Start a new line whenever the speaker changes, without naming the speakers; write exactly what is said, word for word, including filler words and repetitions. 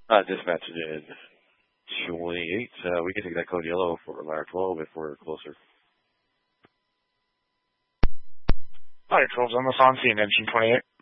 Uh, dispatch in twenty-eight. Uh, we can take that code yellow for ladder twelve if we're closer.
Ladder twelve's almost on scene, engine twenty-eight.